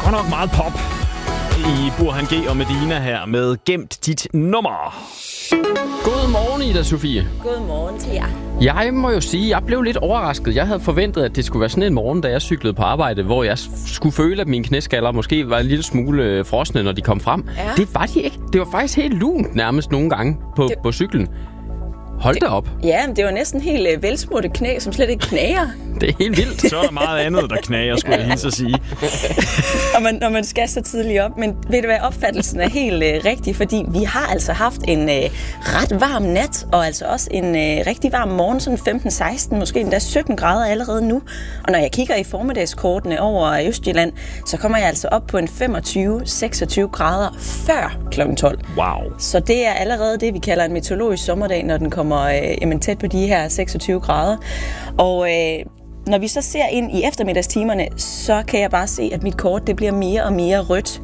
Godt nok meget pop i Burhan G og Medina her med Gemt dit nummer. God morgen, Ida Sofie. God morgen til jer. Jeg må jo sige, at jeg blev lidt overrasket. Jeg havde forventet, at det skulle være sådan en morgen, da jeg cyklede på arbejde, hvor jeg skulle føle, at mine knæskaller måske var en lille smule frosne, når de kom frem. Ja. Det var de ikke. Det var faktisk helt lunt nærmest nogle gange på cyklen. Hold da op. Ja, men det var næsten helt velsmurte knæ, som slet ikke knager. Det er helt vildt. Så er der meget andet, der knager, skulle jeg hilse at sige. Når man skal så tidligt op. Men ved du hvad, opfattelsen er helt rigtig, fordi vi har altså haft en ret varm nat, og altså også en rigtig varm morgen, sådan 15-16, måske endda 17 grader allerede nu. Og når jeg kigger i formiddagskortene over Østjylland, så kommer jeg altså op på en 25-26 grader før kl. 12. Wow. Så det er allerede det, vi kalder en meteorologisk sommerdag, når den kommer tæt på de her 26 grader. Og når vi så ser ind i eftermiddagstimerne, så kan jeg bare se, at mit kort det bliver mere og mere rødt.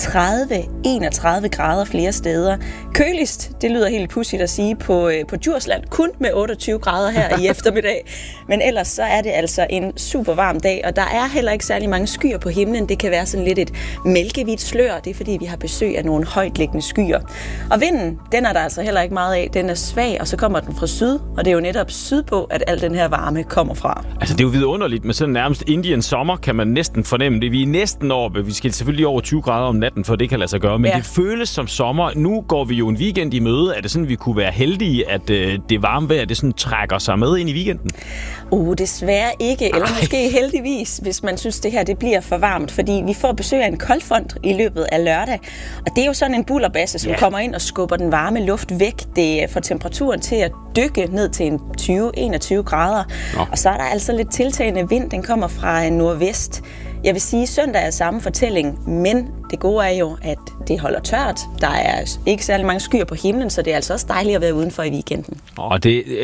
30-31 grader flere steder. Køligst, det lyder helt pudsigt at sige, på Djursland, kun med 28 grader her i eftermiddag. Men ellers så er det altså en super varm dag, og der er heller ikke særlig mange skyer på himlen. Det kan være sådan lidt et mælkehvidt slør. Det er fordi, vi har besøg af nogle højtliggende skyer. Og vinden, den er der altså heller ikke meget af. Den er svag, og så kommer den fra syd, og det er jo netop sydpå, at al den her varme kommer fra. Altså, det er jo vidunderligt, med sådan nærmest Indian sommer, kan man næsten fornemme det. Vi er næsten over, vi skal selvfølgelig over 20 grader om natten, for det kan lade sig gøre, men det føles som sommer. Nu går vi jo en weekend i møde. Er det sådan, vi kunne være heldige, at det varme vejr, det sådan trækker sig med ind i weekenden? Desværre ikke, eller måske heldigvis, hvis man synes, det her det bliver for varmt, fordi vi får besøg af en koldfront i løbet af lørdag, og det er jo sådan en bullerbasse, som kommer ind og skubber den varme luft væk. Det får temperaturen til at dykke ned til en 20-21 grader, og så er der altså lidt tiltagende vind, den kommer fra nordvest. Jeg vil sige, at søndag er samme fortælling, men det gode er jo, at det holder tørt. Der er ikke særlig mange skyer på himlen, så det er altså også dejligt at være udenfor i weekenden. Og det